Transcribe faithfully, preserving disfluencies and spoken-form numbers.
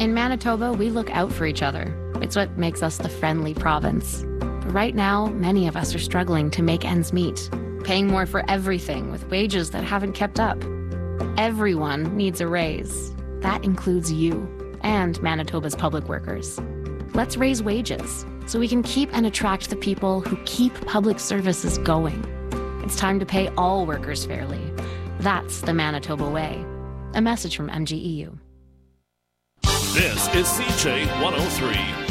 In Manitoba, we look out for each other. It's what makes us the friendly province. But right now, many of us are struggling to make ends meet, paying more for everything with wages that haven't kept up. Everyone needs a raise. That includes you and Manitoba's public workers. Let's raise wages so we can keep and attract the people who keep public services going. It's time to pay all workers fairly. That's the Manitoba way. A message from M G E U. This is C J one oh three.